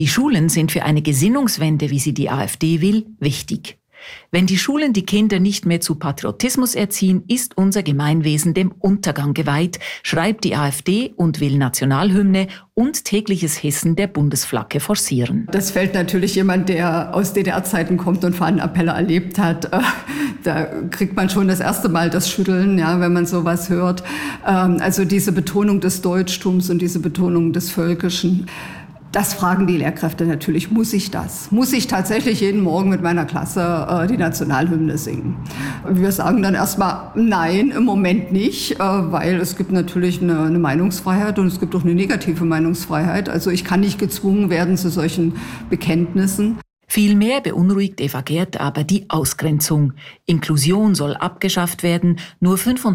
Die Schulen sind für eine Gesinnungswende, wie sie die AfD will, wichtig. Wenn die Schulen die Kinder nicht mehr zu Patriotismus erziehen, ist unser Gemeinwesen dem Untergang geweiht, schreibt die AfD und will Nationalhymne und tägliches Hissen der Bundesflagge forcieren. Das fällt natürlich jemand, der aus DDR-Zeiten kommt und Fahnenappelle erlebt hat. Da kriegt man schon das erste Mal das Schütteln, ja, wenn man sowas hört. Also diese Betonung des Deutschtums und diese Betonung des Völkischen. Das fragen die Lehrkräfte natürlich, muss ich das? Muss ich tatsächlich jeden Morgen mit meiner Klasse die Nationalhymne singen? Wir sagen dann erstmal nein, im Moment nicht, weil es gibt natürlich eine Meinungsfreiheit und es gibt auch eine negative Meinungsfreiheit. Also ich kann nicht gezwungen werden zu solchen Bekenntnissen. Vielmehr beunruhigt Eva Gerd aber die Ausgrenzung. Inklusion soll abgeschafft werden, nur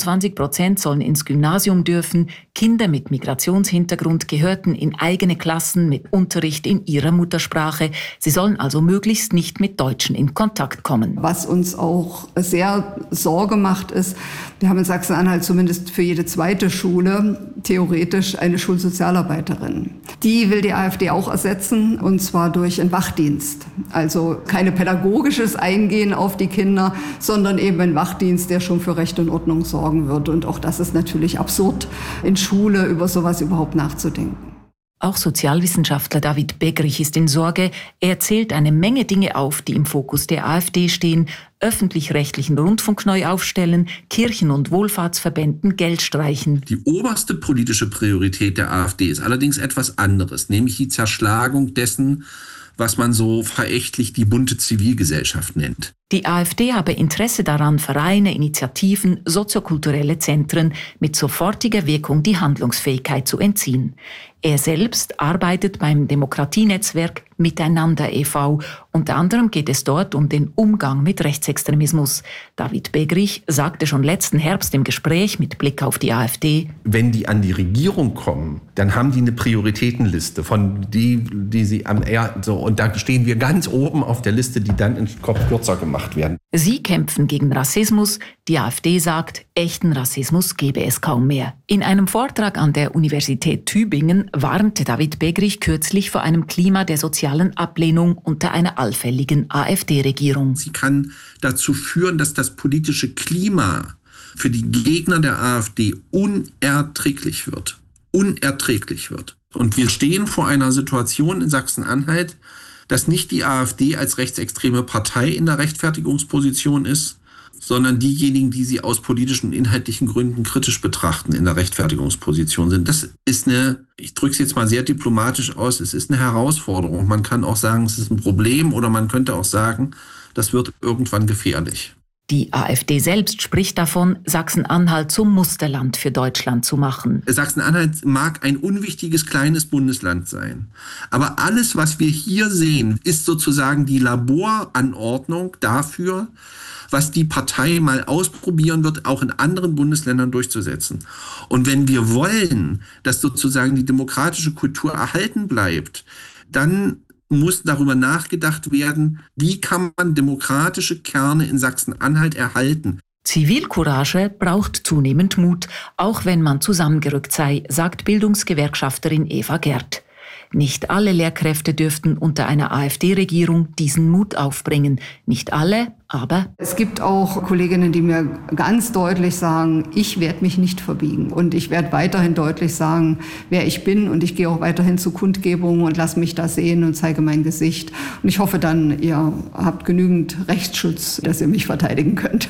25% sollen ins Gymnasium dürfen, Kinder mit Migrationshintergrund gehörten in eigene Klassen mit Unterricht in ihrer Muttersprache. Sie sollen also möglichst nicht mit Deutschen in Kontakt kommen. Was uns auch sehr Sorge macht, ist, wir haben in Sachsen-Anhalt zumindest für jede zweite Schule theoretisch eine Schulsozialarbeiterin. Die will die AfD auch ersetzen, und zwar durch einen Wachdienst. Also keine pädagogisches Eingehen auf die Kinder, sondern eben ein Wachdienst, der schon für Recht und Ordnung sorgen wird. Und auch das ist natürlich absurd, in Schule über sowas überhaupt nachzudenken. Auch Sozialwissenschaftler David Beggerich ist in Sorge. Er zählt eine Menge Dinge auf, die im Fokus der AfD stehen. Öffentlich-rechtlichen Rundfunk neu aufstellen, Kirchen- und Wohlfahrtsverbänden Geld streichen. Die oberste politische Priorität der AfD ist allerdings etwas anderes, nämlich die Zerschlagung dessen, was man so verächtlich die bunte Zivilgesellschaft nennt. Die AfD habe Interesse daran, Vereine, Initiativen, soziokulturelle Zentren mit sofortiger Wirkung die Handlungsfähigkeit zu entziehen. Er selbst arbeitet beim Demokratienetzwerk Miteinander e.V. Unter anderem geht es dort um den Umgang mit Rechtsextremismus. David Beggerich sagte schon letzten Herbst im Gespräch mit Blick auf die AfD: Wenn die an die Regierung kommen, dann haben die eine Prioritätenliste von die sie und da stehen wir ganz oben auf der Liste, die dann in Kopf kürzer gemacht werden. Sie kämpfen gegen Rassismus. Die AfD sagt, echten Rassismus gebe es kaum mehr. In einem Vortrag an der Universität Tübingen warnte David Beggerich kürzlich vor einem Klima der sozialen Ablehnung unter einer allfälligen AfD-Regierung. Sie kann dazu führen, dass das politische Klima für die Gegner der AfD unerträglich wird. Unerträglich wird. Und wir stehen vor einer Situation in Sachsen-Anhalt, dass nicht die AfD als rechtsextreme Partei in der Rechtfertigungsposition ist, sondern diejenigen, die sie aus politischen und inhaltlichen Gründen kritisch betrachten, in der Rechtfertigungsposition sind. Das ist ich drücke es jetzt mal sehr diplomatisch aus, es ist eine Herausforderung. Man kann auch sagen, es ist ein Problem, oder man könnte auch sagen, das wird irgendwann gefährlich. Die AfD selbst spricht davon, Sachsen-Anhalt zum Musterland für Deutschland zu machen. Sachsen-Anhalt mag ein unwichtiges kleines Bundesland sein. Aber alles, was wir hier sehen, ist sozusagen die Laboranordnung dafür, was die Partei mal ausprobieren wird, auch in anderen Bundesländern durchzusetzen. Und wenn wir wollen, dass sozusagen die demokratische Kultur erhalten bleibt, dann muss darüber nachgedacht werden, wie kann man demokratische Kerne in Sachsen-Anhalt erhalten. Zivilcourage braucht zunehmend Mut, auch wenn man zusammengerückt sei, sagt Bildungsgewerkschafterin Eva Gerd. Nicht alle Lehrkräfte dürften unter einer AfD-Regierung diesen Mut aufbringen. Nicht alle, aber es gibt auch Kolleginnen, die mir ganz deutlich sagen, ich werde mich nicht verbiegen. Und ich werde weiterhin deutlich sagen, wer ich bin. Und ich gehe auch weiterhin zu Kundgebungen und lasse mich da sehen und zeige mein Gesicht. Und ich hoffe dann, ihr habt genügend Rechtsschutz, dass ihr mich verteidigen könnt.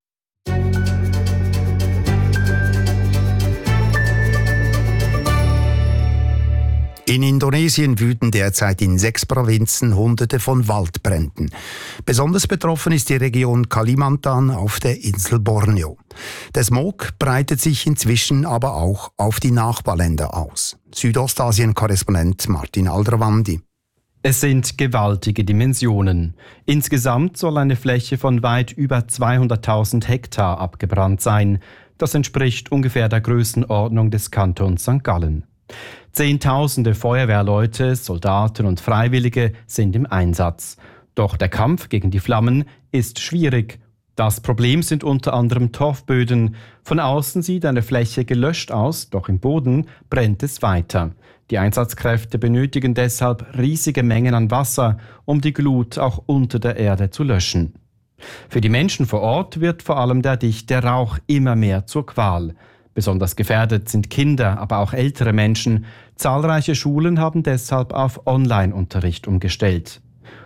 In Indonesien wüten derzeit in 6 Provinzen Hunderte von Waldbränden. Besonders betroffen ist die Region Kalimantan auf der Insel Borneo. Der Smog breitet sich inzwischen aber auch auf die Nachbarländer aus. Südostasien-Korrespondent Martin Aldrovandi. Es sind gewaltige Dimensionen. Insgesamt soll eine Fläche von weit über 200.000 Hektar abgebrannt sein. Das entspricht ungefähr der Größenordnung des Kantons St. Gallen. Zehntausende Feuerwehrleute, Soldaten und Freiwillige sind im Einsatz. Doch der Kampf gegen die Flammen ist schwierig. Das Problem sind unter anderem Torfböden. Von außen sieht eine Fläche gelöscht aus, doch im Boden brennt es weiter. Die Einsatzkräfte benötigen deshalb riesige Mengen an Wasser, um die Glut auch unter der Erde zu löschen. Für die Menschen vor Ort wird vor allem der dichte Rauch immer mehr zur Qual. Besonders gefährdet sind Kinder, aber auch ältere Menschen. Zahlreiche Schulen haben deshalb auf Online-Unterricht umgestellt.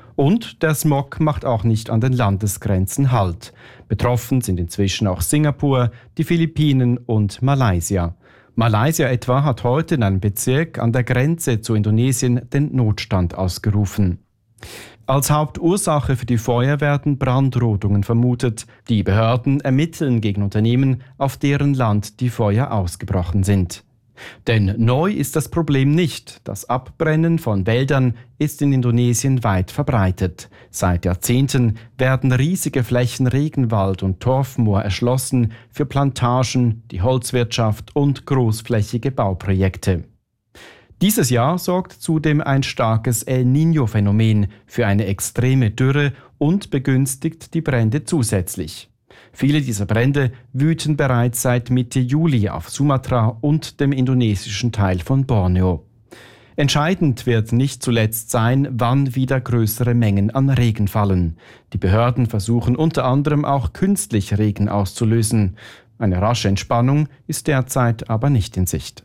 Und der Smog macht auch nicht an den Landesgrenzen Halt. Betroffen sind inzwischen auch Singapur, die Philippinen und Malaysia. Malaysia etwa hat heute in einem Bezirk an der Grenze zu Indonesien den Notstand ausgerufen. Als Hauptursache für die Feuer werden Brandrodungen vermutet. Die Behörden ermitteln gegen Unternehmen, auf deren Land die Feuer ausgebrochen sind. Denn neu ist das Problem nicht. Das Abbrennen von Wäldern ist in Indonesien weit verbreitet. Seit Jahrzehnten werden riesige Flächen Regenwald und Torfmoor erschlossen für Plantagen, die Holzwirtschaft und großflächige Bauprojekte. Dieses Jahr sorgt zudem ein starkes El Niño-Phänomen für eine extreme Dürre und begünstigt die Brände zusätzlich. Viele dieser Brände wüten bereits seit Mitte Juli auf Sumatra und dem indonesischen Teil von Borneo. Entscheidend wird nicht zuletzt sein, wann wieder größere Mengen an Regen fallen. Die Behörden versuchen unter anderem auch künstlich Regen auszulösen. Eine rasche Entspannung ist derzeit aber nicht in Sicht.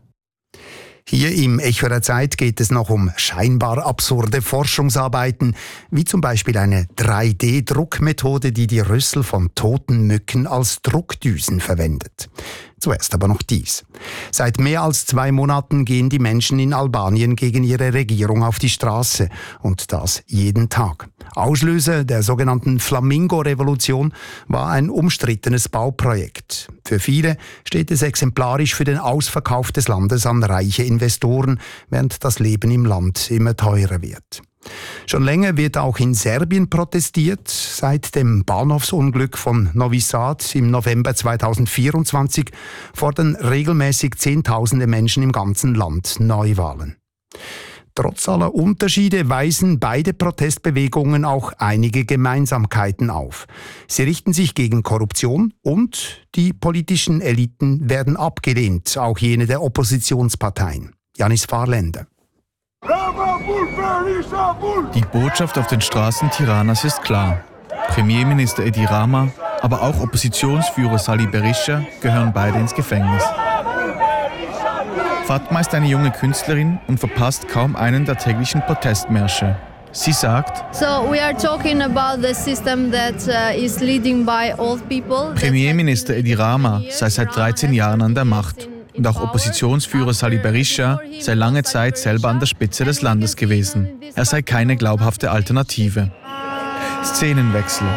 Hier im Echo der Zeit geht es noch um scheinbar absurde Forschungsarbeiten, wie zum Beispiel eine 3D-Druckmethode, die die Rüssel von toten Mücken als Druckdüsen verwendet. Zuerst aber noch dies. Seit mehr als 2 Monaten gehen die Menschen in Albanien gegen ihre Regierung auf die Straße. Und das jeden Tag. Auslöser der sogenannten Flamingo-Revolution war ein umstrittenes Bauprojekt. Für viele steht es exemplarisch für den Ausverkauf des Landes an reiche Investoren, während das Leben im Land immer teurer wird. Schon länger wird auch in Serbien protestiert. Seit dem Bahnhofsunglück von Novi Sad im November 2024 fordern regelmäßig Zehntausende Menschen im ganzen Land Neuwahlen. Trotz aller Unterschiede weisen beide Protestbewegungen auch einige Gemeinsamkeiten auf. Sie richten sich gegen Korruption und die politischen Eliten werden abgelehnt, auch jene der Oppositionsparteien. Janis Fahrländer. Die Botschaft auf den Straßen Tiranas ist klar. Premierminister Edi Rama, aber auch Oppositionsführer Sali Berisha gehören beide ins Gefängnis. Fatma ist eine junge Künstlerin und verpasst kaum einen der täglichen Protestmärsche. Sie sagt, Premierminister Edi Rama sei seit 13 Jahren an der Macht. Und auch Oppositionsführer Sali Berisha sei lange Zeit selber an der Spitze des Landes gewesen. Er sei keine glaubhafte Alternative. Szenenwechsel.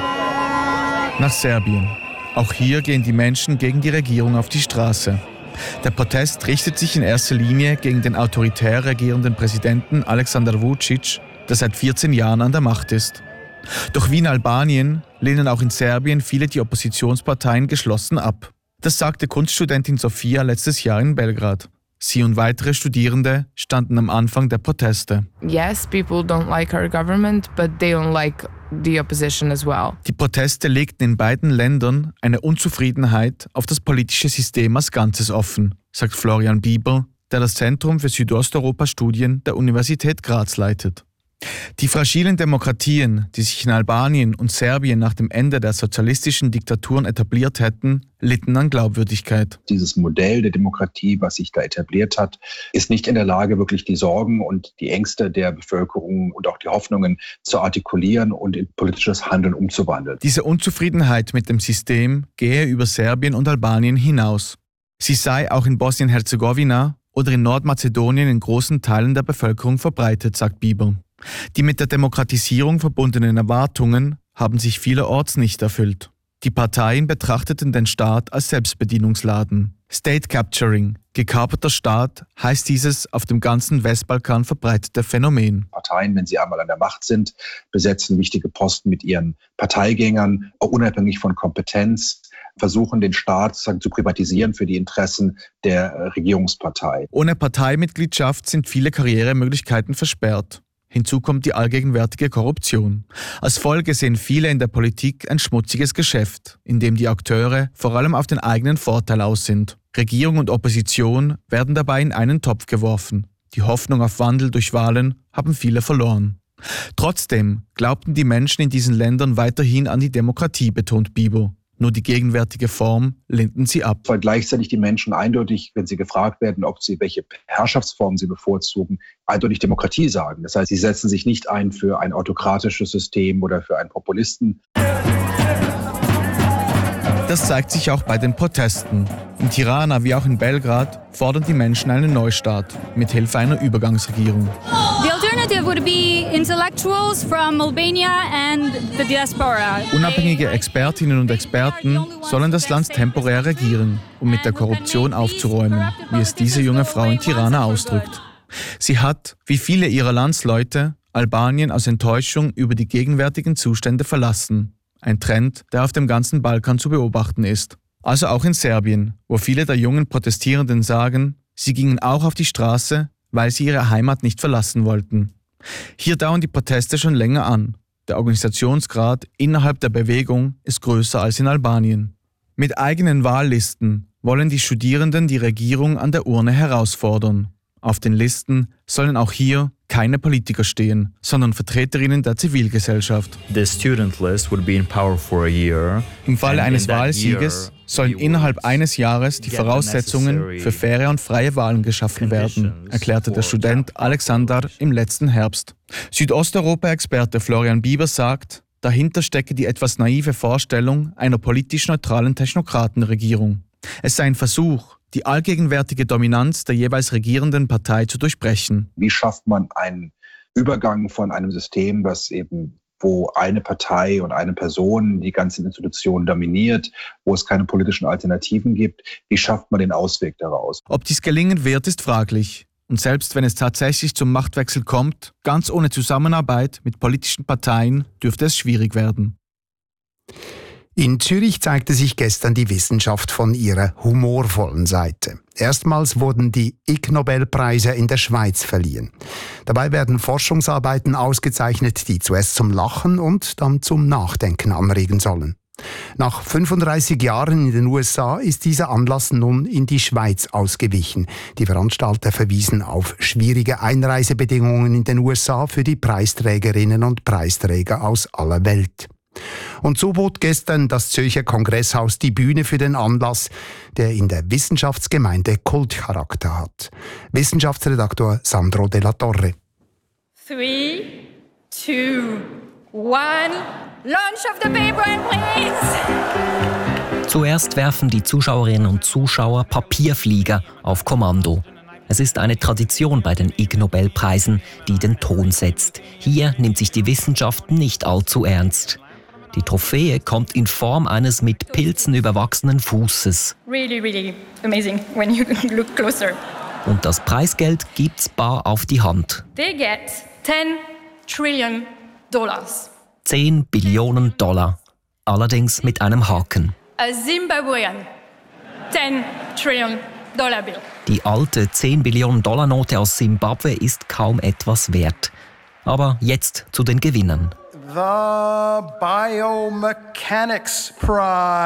Nach Serbien. Auch hier gehen die Menschen gegen die Regierung auf die Straße. Der Protest richtet sich in erster Linie gegen den autoritär regierenden Präsidenten Aleksandar Vučić, der seit 14 Jahren an der Macht ist. Doch wie in Albanien lehnen auch in Serbien viele die Oppositionsparteien geschlossen ab. Das sagte Kunststudentin Sofia letztes Jahr in Belgrad. Sie und weitere Studierende standen am Anfang der Proteste. Yes, people don't like our government, but they don't like the opposition as well. Die Proteste legten in beiden Ländern eine Unzufriedenheit auf das politische System als Ganzes offen, sagt Florian Bieber, der das Zentrum für Südosteuropa-Studien der Universität Graz leitet. Die fragilen Demokratien, die sich in Albanien und Serbien nach dem Ende der sozialistischen Diktaturen etabliert hätten, litten an Glaubwürdigkeit. Dieses Modell der Demokratie, was sich da etabliert hat, ist nicht in der Lage, wirklich die Sorgen und die Ängste der Bevölkerung und auch die Hoffnungen zu artikulieren und in politisches Handeln umzuwandeln. Diese Unzufriedenheit mit dem System gehe über Serbien und Albanien hinaus. Sie sei auch in Bosnien-Herzegowina oder in Nordmazedonien in großen Teilen der Bevölkerung verbreitet, sagt Bieber. Die mit der Demokratisierung verbundenen Erwartungen haben sich vielerorts nicht erfüllt. Die Parteien betrachteten den Staat als Selbstbedienungsladen. State Capturing, gekaperter Staat, heißt dieses auf dem ganzen Westbalkan verbreitete Phänomen. Parteien, wenn sie einmal an der Macht sind, besetzen wichtige Posten mit ihren Parteigängern, auch unabhängig von Kompetenz, versuchen den Staat sozusagen zu privatisieren für die Interessen der Regierungspartei. Ohne Parteimitgliedschaft sind viele Karrieremöglichkeiten versperrt. Hinzu kommt die allgegenwärtige Korruption. Als Folge sehen viele in der Politik ein schmutziges Geschäft, in dem die Akteure vor allem auf den eigenen Vorteil aus sind. Regierung und Opposition werden dabei in einen Topf geworfen. Die Hoffnung auf Wandel durch Wahlen haben viele verloren. Trotzdem glaubten die Menschen in diesen Ländern weiterhin an die Demokratie, betont Bibo. Nur die gegenwärtige Form lehnten sie ab. Weil gleichzeitig die Menschen eindeutig, wenn sie gefragt werden, welche Herrschaftsform sie bevorzugen, eindeutig Demokratie sagen. Das heißt, sie setzen sich nicht ein für ein autokratisches System oder für einen Populisten. Das zeigt sich auch bei den Protesten. In Tirana wie auch in Belgrad fordern die Menschen einen Neustart mit Hilfe einer Übergangsregierung. The alternative would be intellectuals from Albania and the diaspora. Unabhängige Expertinnen und Experten sollen das Land temporär regieren, um mit der Korruption aufzuräumen, wie es diese junge Frau in Tirana ausdrückt. Sie hat, wie viele ihrer Landsleute, Albanien aus Enttäuschung über die gegenwärtigen Zustände verlassen. Ein Trend, der auf dem ganzen Balkan zu beobachten ist. Also auch in Serbien, wo viele der jungen Protestierenden sagen, sie gingen auch auf die Straße, weil sie ihre Heimat nicht verlassen wollten. Hier dauern die Proteste schon länger an. Der Organisationsgrad innerhalb der Bewegung ist größer als in Albanien. Mit eigenen Wahllisten wollen die Studierenden die Regierung an der Urne herausfordern. Auf den Listen sollen auch hier keine Politiker stehen, sondern Vertreterinnen der Zivilgesellschaft. The student list would be in power for a year. Im Falle eines Wahlsieges sollen innerhalb eines Jahres die Voraussetzungen für faire und freie Wahlen geschaffen werden, erklärte der Student Alexander im letzten Herbst. Südosteuropa-Experte Florian Bieber sagt, dahinter stecke die etwas naive Vorstellung einer politisch neutralen Technokratenregierung. Es sei ein Versuch, die allgegenwärtige Dominanz der jeweils regierenden Partei zu durchbrechen. Wie schafft man einen Übergang von einem System, wo eine Partei und eine Person die ganze Institution dominiert, wo es keine politischen Alternativen gibt? Wie schafft man den Ausweg daraus? Ob dies gelingen wird, ist fraglich. Und selbst wenn es tatsächlich zum Machtwechsel kommt, ganz ohne Zusammenarbeit mit politischen Parteien, dürfte es schwierig werden. In Zürich zeigte sich gestern die Wissenschaft von ihrer humorvollen Seite. Erstmals wurden die Ig-Nobelpreise in der Schweiz verliehen. Dabei werden Forschungsarbeiten ausgezeichnet, die zuerst zum Lachen und dann zum Nachdenken anregen sollen. Nach 35 Jahren in den USA ist dieser Anlass nun in die Schweiz ausgewichen. Die Veranstalter verwiesen auf schwierige Einreisebedingungen in den USA für die Preisträgerinnen und Preisträger aus aller Welt. Und so bot gestern das Zürcher Kongresshaus die Bühne für den Anlass, der in der Wissenschaftsgemeinde Kultcharakter hat. Wissenschaftsredaktor Sandro Della Torre. 3, 2, 1, launch of the paper, please! Zuerst werfen die Zuschauerinnen und Zuschauer Papierflieger auf Kommando. Es ist eine Tradition bei den Ig-Nobelpreisen, die den Ton setzt. Hier nimmt sich die Wissenschaft nicht allzu ernst. Die Trophäe kommt in Form eines mit Pilzen überwachsenen Fußes. Really, really amazing when you look closer. Und das Preisgeld gibt's bar auf die Hand. They get $10 trillion. 10 Billionen Dollar. Allerdings mit einem Haken. A Zimbabwean $10 trillion bill. Die alte 10 Billionen Dollar Note aus Simbabwe ist kaum etwas wert. Aber jetzt zu den Gewinnern. The Biomechanics Prize.